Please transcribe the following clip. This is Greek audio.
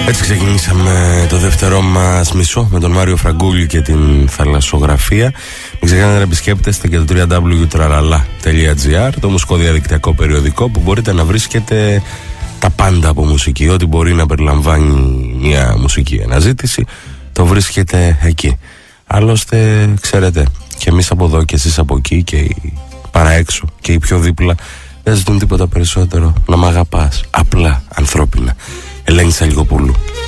Έτσι ξεκινήσαμε το δεύτερό μας μισό με τον Μάριο Φραγκούλη και την θαλασσογραφία. Μην ξεχνάτε να επισκέπτεστε και το www.tralala.gr, το μουσικό διαδικτυακό περιοδικό που μπορείτε να βρίσκετε τα πάντα από μουσική. Ό,τι μπορεί να περιλαμβάνει μια μουσική αναζήτηση, το βρίσκετε εκεί. Άλλωστε, ξέρετε, και εμείς από εδώ και εσείς από εκεί και οι παραέξω και οι πιο δίπλα δεν ζητούν τίποτα περισσότερο. Να μ' αγαπάς, απλά, ανθρώπινα. Ελένη Σαλικοπούλου.